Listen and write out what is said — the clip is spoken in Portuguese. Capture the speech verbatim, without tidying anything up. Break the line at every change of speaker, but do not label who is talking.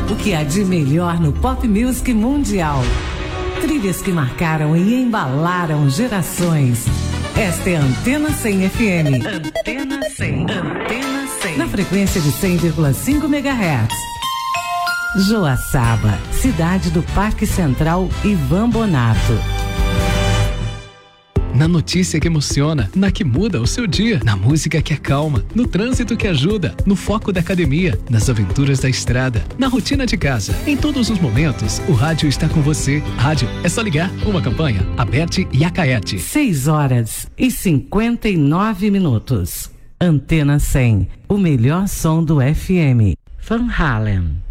O que há de melhor no pop music mundial. Trilhas que marcaram e embalaram gerações. Esta é a Antena cem F M. Antena cem. Antena cem. Na frequência de cem vírgula cinco megahertz. Joaçaba, cidade do Parque Central Ivan Bonato.
Na notícia que emociona, na que muda o seu dia, na música que acalma, no trânsito que ajuda, no foco da academia, nas aventuras da estrada, na rotina de casa. Em todos os momentos, o rádio está com você. Rádio, é só ligar. Uma campanha, Aberte e Acaete.
seis horas e cinquenta e nove minutos. Antena cem, o melhor som do F M. Van Halen.